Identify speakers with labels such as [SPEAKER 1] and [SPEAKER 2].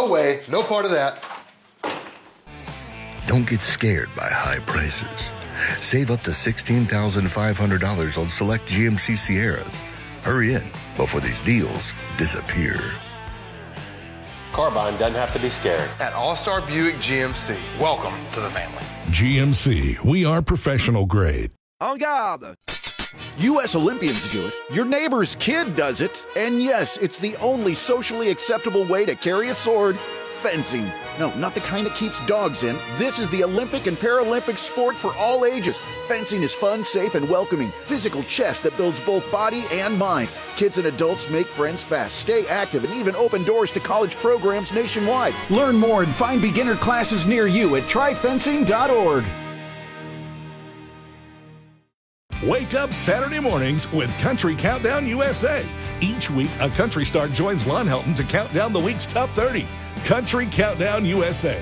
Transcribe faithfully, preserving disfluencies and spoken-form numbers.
[SPEAKER 1] No way, no part of that.
[SPEAKER 2] Don't get scared by high prices. Save up to sixteen thousand five hundred dollars on select G M C Sierras. Hurry in before these deals disappear.
[SPEAKER 3] Car buying doesn't have to be scary.
[SPEAKER 1] At All-Star Buick G M C. Welcome to the family.
[SPEAKER 4] G M C, we are professional grade.
[SPEAKER 5] En garde! U S Olympians do it, your neighbor's kid does it, and yes, it's the only socially acceptable way to carry a sword, fencing. No, not the kind that keeps dogs in. This is the Olympic and Paralympic sport for all ages. Fencing is fun, safe, and welcoming. Physical chess that builds both body and mind. Kids and adults make friends fast, stay active, and even open doors to college programs nationwide. Learn more and find beginner classes near you at try fencing dot org.
[SPEAKER 4] Wake up Saturday mornings with Country Countdown U S A. Each week, a country star joins Lon Helton to count down the week's top thirty. Country Countdown U S A.